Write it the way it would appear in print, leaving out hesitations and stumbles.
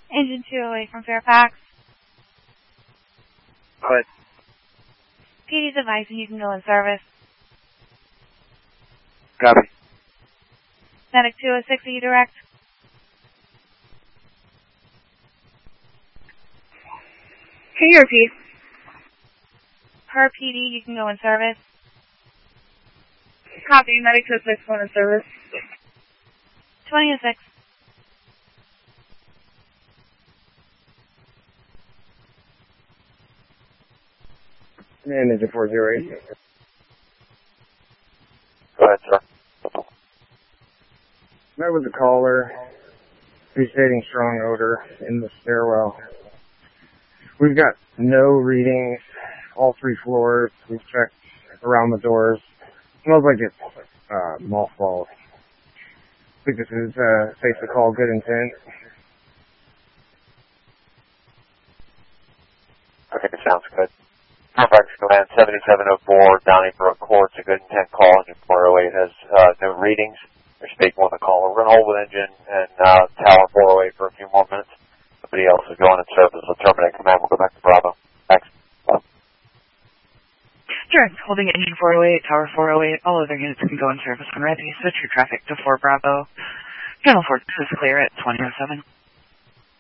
Engine 208 from Fairfax. Go ahead. PD's advising you can go in service. Copy. Medic 206, are you direct? Can you repeat? Per PD, you can go in service. Copy. Medic 206 going in service. 2006. And Engine 408. Go ahead, sir. Met with the caller. He's stating strong odor in the stairwell. We've got no readings, all 3 floors. We've checked around the doors. Smells like it's mothballs. I think this is safe to call good intent. Okay, sounds good. Fairfax Command 7704, Donnybrook Court. It's a good intent call. Engine 408 has no readings. They're speaking with the caller. We're going to hold with engine and Tower 408 for a few more minutes. Somebody else is going in service. We'll terminate command. We'll go back to Bravo. Thanks. Bye. Direct holding engine 408, Tower 408. All other units can go in service when ready. Switch your traffic to 4 Bravo. Channel 4 is clear at 2007.